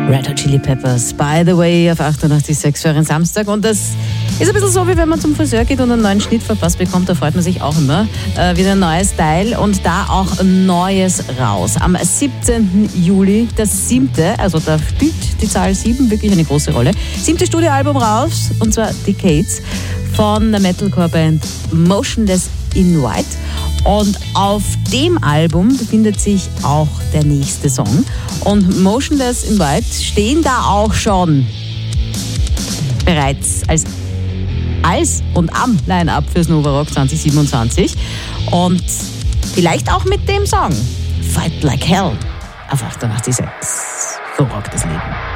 Red Hot Chili Peppers, By the Way, auf 88,6 für einen Samstag. Und das ist ein bisschen so, wie wenn man zum Friseur geht und einen neuen Schnitt verpasst bekommt. Da freut man sich auch immer. Wieder ein neues Style und da auch Neues raus. Am 17. Juli, das 7., also da spielt die Zahl 7 wirklich eine große Rolle. 7. Studioalbum raus, und zwar Decades von der Metalcore-Band Motionless in White. Und auf dem Album befindet sich auch der nächste Song. Und Motionless in White stehen da auch schon bereits als und am Line-Up fürs Nova Rock 2027. Und vielleicht auch mit dem Song Fight Like Hell auf 88,6. So rockt das Leben.